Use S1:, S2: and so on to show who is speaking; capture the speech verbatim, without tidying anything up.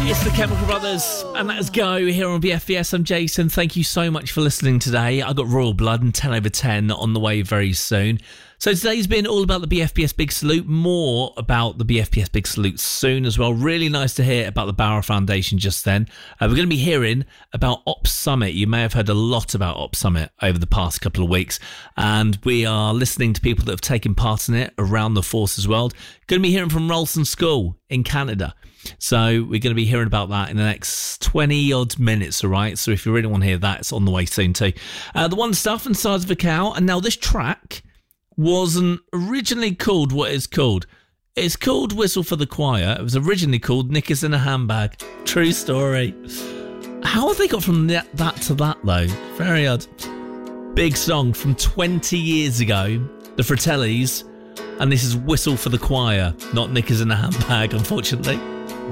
S1: It's the Chemical Brothers, and let's go here on B F B S. I'm Jason. Thank you so much for listening today. I got Royal Blood and ten over ten on the way very soon. So today's been all about the B F B S Big Salute, more about the B F B S Big Salute soon as well. Really nice to hear about the Barra Foundation just then. Uh, we're going to be hearing about Ops Summit. You may have heard a lot about Ops Summit over the past couple of weeks, and we are listening to people that have taken part in it around the force as well. Going to be hearing from Ralston School in Canada. So we're going to be hearing about that in the next twenty odd minutes, all right? So if you really want to hear that, it's on the way soon too. Uh, the One Stuff and Size of a Cow. And now this track wasn't originally called what it's called. It's called Whistle for the Choir. It was originally called Knickers in a Handbag. True story. How have they got from that, that to that though? Very odd. Big song from twenty years ago. The Fratellis. And this is Whistle for the Choir, not Knickers in a Handbag, unfortunately.